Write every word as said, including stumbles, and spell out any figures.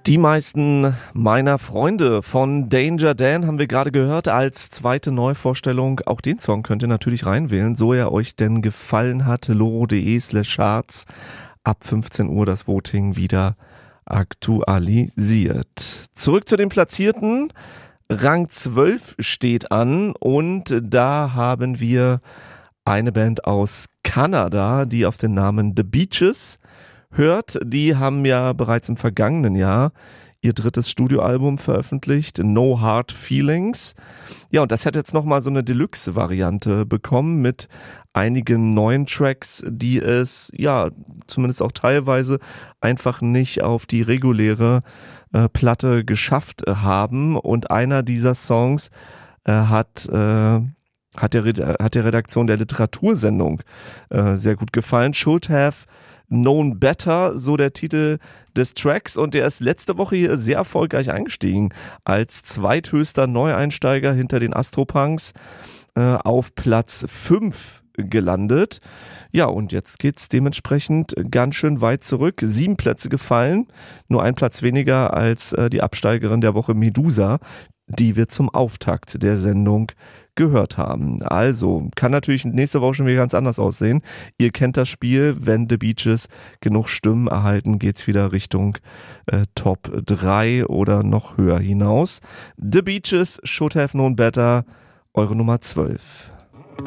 Die meisten meiner Freunde von Danger Dan haben wir gerade gehört als zweite Neuvorstellung. Auch den Song könnt ihr natürlich reinwählen, so er euch denn gefallen hat. loro.de slash charts. Ab fünfzehn Uhr das Voting wieder aktualisiert. Zurück zu den Platzierten. Rang zwölf steht an und da haben wir eine Band aus Kanada, die auf den Namen The Beaches hört. Die haben ja bereits im vergangenen Jahr ihr drittes Studioalbum veröffentlicht, No Hard Feelings. Ja, und das hat jetzt nochmal so eine Deluxe-Variante bekommen mit einigen neuen Tracks, die es ja zumindest auch teilweise einfach nicht auf die reguläre äh, Platte geschafft haben. Und einer dieser Songs äh, hat... Äh, Hat der, hat der Redaktion der Literatursendung äh, sehr gut gefallen. Should Have Known Better, so der Titel des Tracks. Und der ist letzte Woche hier sehr erfolgreich eingestiegen. Als zweithöchster Neueinsteiger hinter den Astropunks äh, auf Platz fünf gelandet. Ja, und jetzt geht's dementsprechend ganz schön weit zurück. Sieben Plätze gefallen, nur ein Platz weniger als äh, die Absteigerin der Woche Medusa, die wir zum Auftakt der Sendung gehört haben. Also, kann natürlich nächste Woche schon wieder ganz anders aussehen. Ihr kennt das Spiel, wenn The Beaches genug Stimmen erhalten, geht's wieder Richtung äh, Top drei oder noch höher hinaus. The Beaches, Should Have Known Better, eure Nummer zwölf.